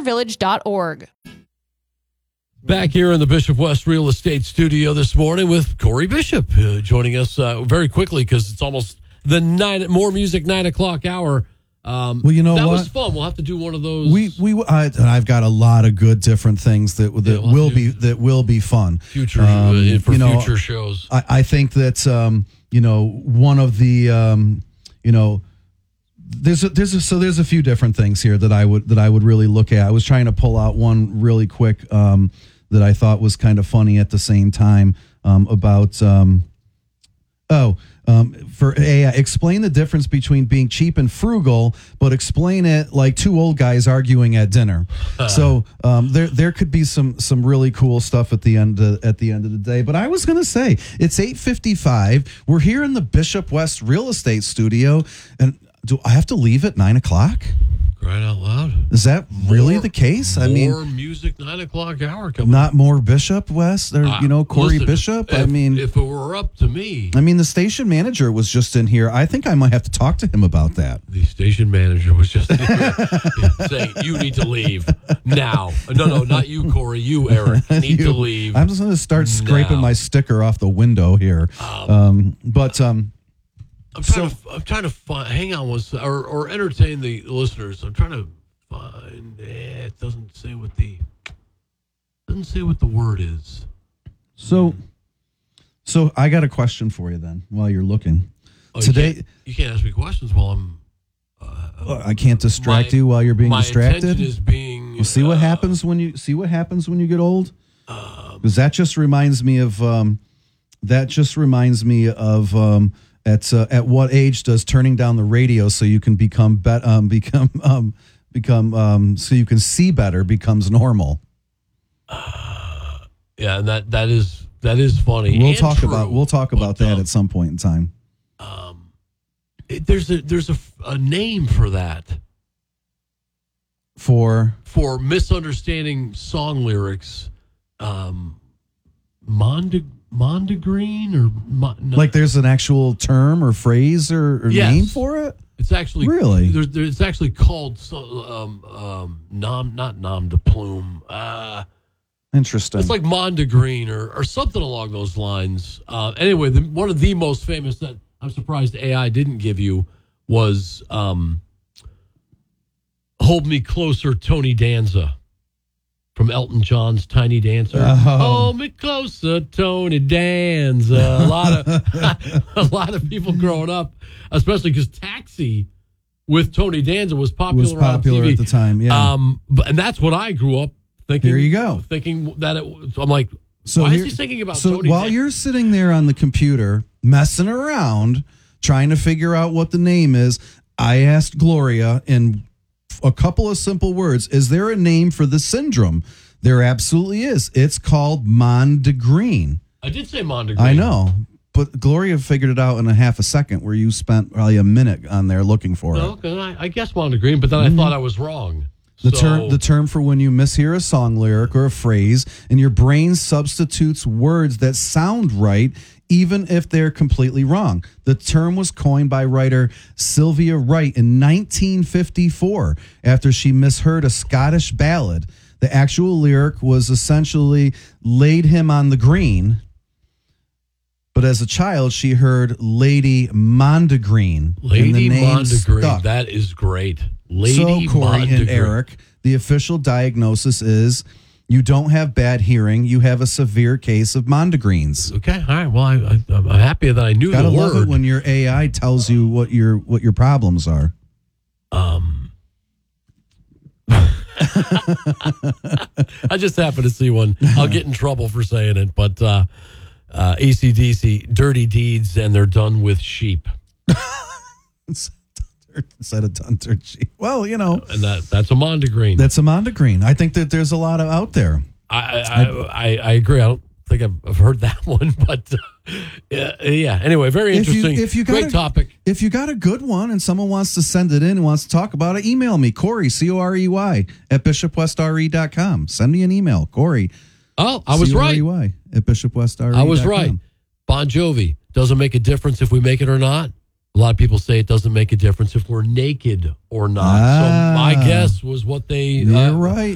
pioneervillage.org. Back here in the Bishop West Real Estate Studio this morning with Corey Bishop, joining us very quickly because it's almost the More Music 9 o'clock hour. Well, you know that what? was fun. We'll have to do one of those. I've got a lot of good different things that will be fun. Future future shows. I think that one of the there's a few different things here that I would really look at. I was trying to pull out one really quick that I thought was kind of funny at the same time about for AI, explain the difference between being cheap and frugal, but explain it like two old guys arguing at dinner. So there could be some really cool stuff at the end of the day. But I was going to say it's 8:55. We're here in the Bishop West Real Estate Studio, and do I have to leave at 9 o'clock? Crying out loud. Is that really the case? More Music 9 o'clock hour coming. Not more Bishop West or Corey Bishop. If it were up to me, the station manager was just in here. I think I might have to talk to him about that. The station manager was just in here saying you need to leave now. No, not you, Corey. You, Eric, need to leave. I'm just going to start scraping my sticker off the window here. I'm trying to find. Hang on, or entertain the listeners. I'm trying to find. It doesn't say what the word is. So I got a question for you then. While you're looking today, you can't ask me questions while I'm. I can't distract you while you're being distracted. My attention is being. See what happens when you get old. Because that just reminds me of. At what age does turning down the radio so you can so you can see better becomes normal? Yeah, and that is funny. We'll talk about that at some point in time. There's a name for that. For misunderstanding song lyrics, Mondegreen or like there's an actual term or phrase or name for it. It's actually really it's actually called nom de plume. Interesting. It's like Mondegreen or something along those lines. Anyway, one of the most famous that I'm surprised AI didn't give you was "Hold Me Closer," Tony Danza. From Elton John's Tiny Dancer. Hold me closer, Tony Danza. A lot of people growing up, especially because Taxi with Tony Danza was popular on TV. At the time, yeah. And that's what I grew up thinking. There you go. Thinking that I'm like, why is he thinking about Tony Danza? So while you're sitting there on the computer messing around, trying to figure out what the name is, I asked Gloria in a couple of simple words. Is there a name for the syndrome? There absolutely is. It's called Mondegreen. I did say Mondegreen. I know, but Gloria figured it out in a half a second where you spent probably a minute on there looking for it. Okay, I guess Mondegreen, but then I thought I was wrong. The term for when you mishear a song lyric or a phrase and your brain substitutes words that sound right even if they're completely wrong. The term was coined by writer Sylvia Wright in 1954 after she misheard a Scottish ballad. The actual lyric was essentially "laid him on the green," but as a child she heard Lady Mondegreen. Lady Mondegreen, that is great. Lady so Corey Mondegreen. And Eric, the official diagnosis is you don't have bad hearing. You have a severe case of Mondegreens. Okay, all right. Well, I'm happy that I knew the word. Gotta love it when your AI tells you what your problems are. I just happened to see one. I'll get in trouble for saying it, but AC/DC, Dirty Deeds, and they're done with sheep. Instead of Dunter sheep. Well, and that's a Mondegreen. That's a Mondegreen. I think that there's a lot of out there. I agree. I don't think I've heard that one, but yeah. Anyway, very interesting. Great topic. If you got a good one and someone wants to send it in and wants to talk about it, email me, Corey, Corey, at bishopwestre.com. Send me an email, Corey. Oh, I was right. At bishopwestre.com. I was right. Bon Jovi, doesn't make a difference if we make it or not. A lot of people say it doesn't make a difference if we're naked or not. So my guess was what they... You're right.